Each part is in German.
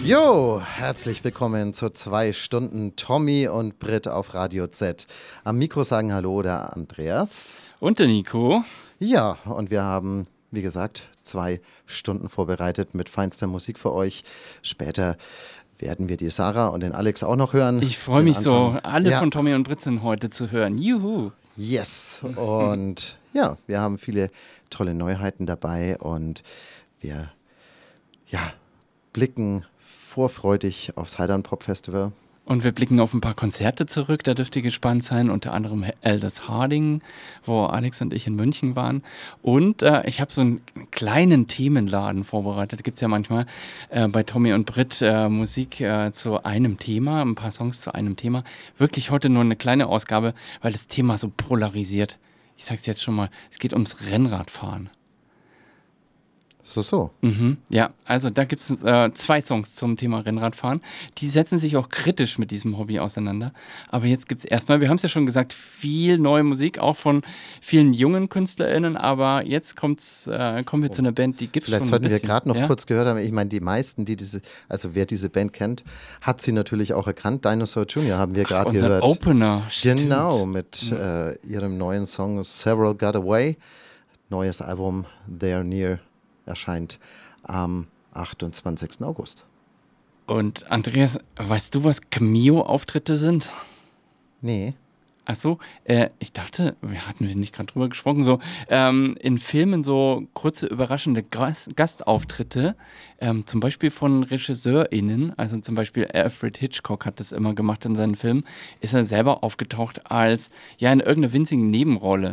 Jo, herzlich willkommen zu 2 Stunden Tommy und Brit auf Radio Z. Am Mikro sagen Hallo der Andreas. Und der Nico. Ja, und wir haben, wie gesagt, 2 Stunden vorbereitet mit feinster Musik für euch. Später werden wir die Sarah und den Alex auch noch hören. Ich freue mich so, alle von Tommy und Brit sind heute zu hören. Juhu! Yes, und ja, wir haben viele tolle Neuheiten dabei und wir blicken vorfreudig aufs Heidern Pop Festival. Und wir blicken auf ein paar Konzerte zurück, da dürft ihr gespannt sein, unter anderem Aldous Harding, wo Alex und ich in München waren. Und ich habe so einen kleinen Themenladen vorbereitet. Da gibt es ja manchmal bei Tommy und Brit Musik zu einem Thema, ein paar Songs zu einem Thema. Wirklich heute nur eine kleine Ausgabe, weil das Thema so polarisiert. Ich sag's jetzt schon mal, es geht ums Rennradfahren. So. Ja, also da gibt es 2 Songs zum Thema Rennradfahren. Die setzen sich auch kritisch mit diesem Hobby auseinander. Aber jetzt gibt es erstmal, wir haben es ja schon gesagt, viel neue Musik, auch von vielen jungen KünstlerInnen. Aber jetzt kommen wir zu einer Band, die gibt es schon ein bisschen. Vielleicht sollten wir gerade noch kurz gehört haben, ich meine, die meisten, wer diese Band kennt, hat sie natürlich auch erkannt. Dinosaur Jr. haben wir gerade gehört. Opener, stimmt. Genau, mit ihrem neuen Song Several Got Away. Neues Album They're Near erscheint am 28. August. Und Andreas, weißt du, was Cameo-Auftritte sind? Nee. Ach so, ich dachte, wir hatten nicht gerade drüber gesprochen, so in Filmen so kurze, überraschende Gastauftritte, zum Beispiel von RegisseurInnen, also zum Beispiel Alfred Hitchcock hat das immer gemacht in seinen Filmen, ist er selber aufgetaucht als, in irgendeiner winzigen Nebenrolle.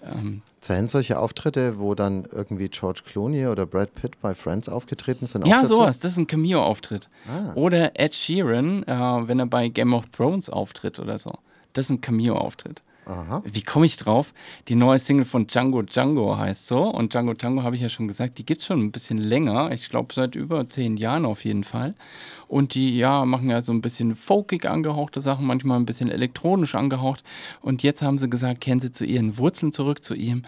Zählen solche Auftritte, wo dann irgendwie George Clooney oder Brad Pitt bei Friends aufgetreten sind? Ja, sowas, das ist ein Cameo-Auftritt. Ah. Oder Ed Sheeran, wenn er bei Game of Thrones auftritt oder so. Das ist ein Cameo-Auftritt. Aha. Wie komme ich drauf? Die neue Single von Django Django heißt so. Und Django Django, habe ich ja schon gesagt, die gibt es schon ein bisschen länger. Ich glaube, seit über 10 Jahren auf jeden Fall. Und die, machen ja so ein bisschen folkig angehauchte Sachen, manchmal ein bisschen elektronisch angehaucht. Und jetzt haben sie gesagt, kehren sie zu ihren Wurzeln zurück,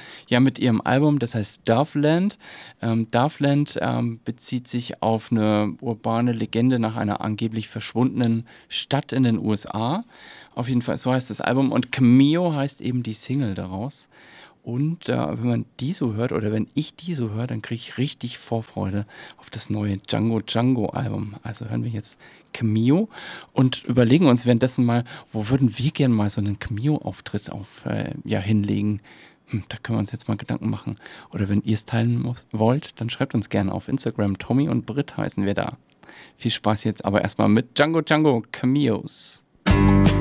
mit ihrem Album, das heißt Doveland. Doveland bezieht sich auf eine urbane Legende nach einer angeblich verschwundenen Stadt in den USA. Auf jeden Fall, so heißt das Album. Und Cameo heißt eben die Single daraus. Und wenn man die so hört oder wenn ich die so höre, dann kriege ich richtig Vorfreude auf das neue Django Django Album. Also hören wir jetzt Cameo und überlegen uns währenddessen mal, wo würden wir gerne mal so einen Cameo-Auftritt hinlegen. Da können wir uns jetzt mal Gedanken machen. Oder wenn ihr es teilen wollt, dann schreibt uns gerne auf Instagram. Tommy und Brit heißen wir da. Viel Spaß jetzt aber erstmal mit Django Django Cameos.